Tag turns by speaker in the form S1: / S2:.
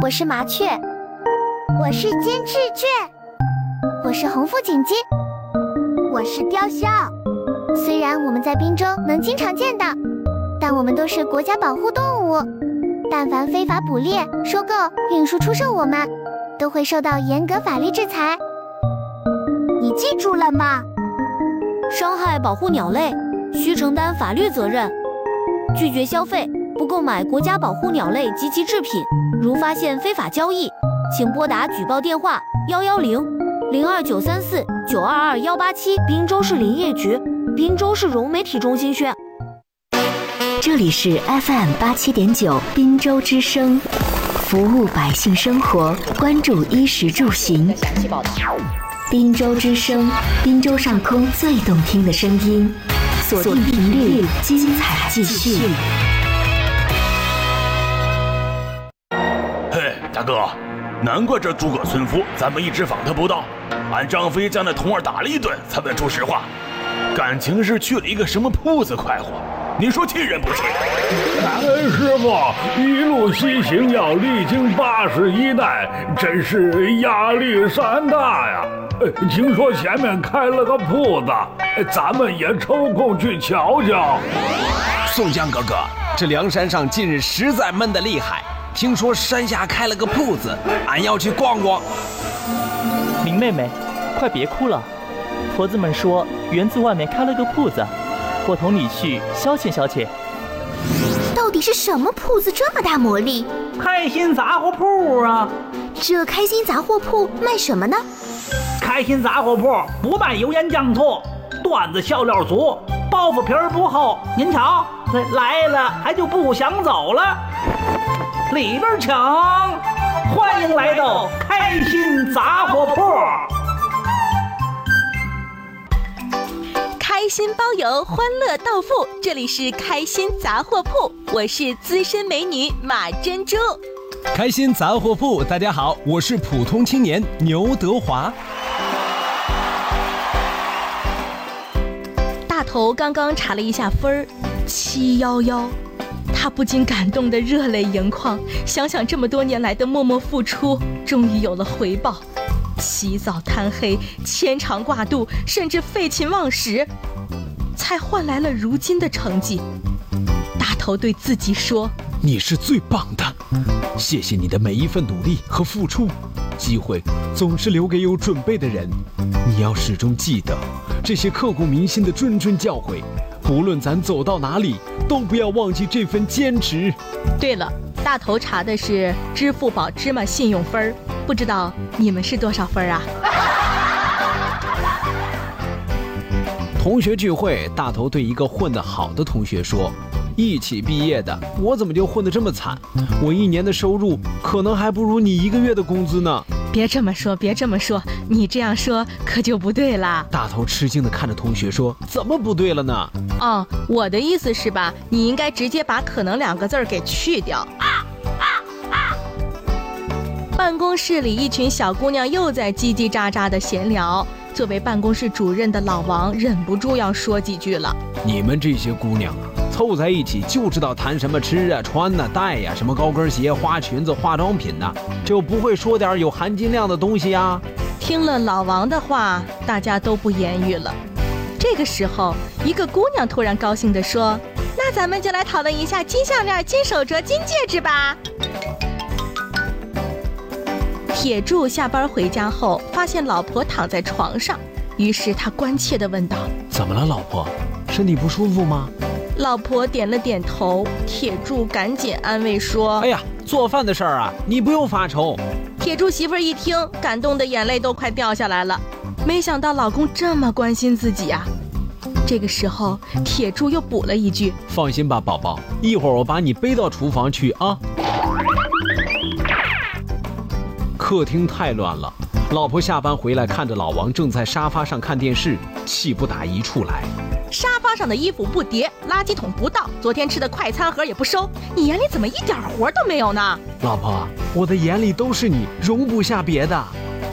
S1: 我是麻雀，
S2: 我是金翅雀，
S1: 我是红腹锦鸡，
S2: 我是雕鸮。
S1: 虽然我们在滨州能经常见到，但我们都是国家保护动物，但凡非法捕猎、收购、运输、出售我们，都会受到严格法律制裁。
S2: 你记住了吗？
S3: 伤害保护鸟类，需承担法律责任。拒绝消费，不购买国家保护鸟类及其制品。如发现非法交易，请拨打举报电话110-02934-922-187，滨州市林业局、滨州市融媒体中心宣。
S4: 这里是 FM87.9滨州之声，服务百姓生活，关注衣食住行。滨州之声，滨州上空最动听的声音，锁定频率，精彩继续。
S5: 嘿，大哥，难怪这诸葛村夫咱们一直访他不到，俺张飞将那童儿打了一顿才问出实话，感情是去了一个什么铺子快活，你说气人不气？
S6: 师傅一路西行要历经81代，真是压力山大呀。听说前面开了个铺子，咱们也抽空去瞧瞧。
S7: 宋江哥哥，这梁山上近日实在闷得厉害，听说山下开了个铺子，俺要去逛逛。
S8: 林妹妹，快别哭了，婆子们说园子外面开了个铺子，我同你去消遣消遣。
S1: 到底是什么铺子这么大魔力？
S9: 开心杂货铺啊！
S1: 这开心杂货铺卖什么呢？
S9: 开心杂货铺不卖油盐酱醋，段子笑料足，包袱皮儿不厚。您瞧，来了还就不想走了。里边请，欢迎来到开心杂货铺。
S10: 开心包邮，欢乐到付，这里是开心杂货铺，我是资深美女马珍珠。
S7: 开心杂货铺，大家好，我是普通青年牛德华。
S10: 大头刚刚查了一下分儿，711，他不禁感动得热泪盈眶，想想这么多年来的默默付出，终于有了回报。起早贪黑，牵肠挂肚，甚至废寝忘食，才换来了如今的成绩。大头对自己说：
S7: 你是最棒的，谢谢你的每一份努力和付出，机会总是留给有准备的人，你要始终记得这些刻骨铭心的谆谆教诲，不论咱走到哪里，都不要忘记这份坚持。
S10: 对了，大头查的是支付宝芝麻信用分，不知道你们是多少分啊？
S7: 同学聚会，大头对一个混得好的同学说：一起毕业的，我怎么就混得这么惨？我一年的收入可能还不如你1个月的工资呢。
S10: 别这么说，别这么说，你这样说可就不对啦。
S7: 大头吃惊地看着同学说：怎么不对了呢？
S10: 我的意思是吧，你应该直接把可能2个字给去掉。办公室里一群小姑娘又在叽叽喳喳地闲聊，作为办公室主任的老王忍不住要说几句了。
S7: 你们这些姑娘啊，凑在一起就知道谈什么吃啊、穿啊、戴呀，什么高跟鞋、花裙子、化妆品呐，就不会说点有含金量的东西呀。
S10: 听了老王的话，大家都不言语了。这个时候，一个姑娘突然高兴地说：那咱们就来讨论一下金项链、金手镯、金戒指吧。铁柱下班回家后，发现老婆躺在床上，于是他关切地问道：
S7: 怎么了，老婆？身体不舒服吗？
S10: 老婆点了点头，铁柱赶紧安慰说：
S7: 哎呀，做饭的事儿啊，你不用发愁。
S10: 铁柱媳妇儿一听，感动的眼泪都快掉下来了，没想到老公这么关心自己啊。这个时候，铁柱又补了一句：
S7: 放心吧，宝宝，一会儿我把你背到厨房去啊。客厅太乱了，老婆下班回来看着老王正在沙发上看电视，气不打一处来。
S10: 沙发上的衣服不叠，垃圾桶不倒，昨天吃的快餐盒也不收，你眼里怎么一点活都没有呢？
S7: 老婆，我的眼里都是你，容不下别的。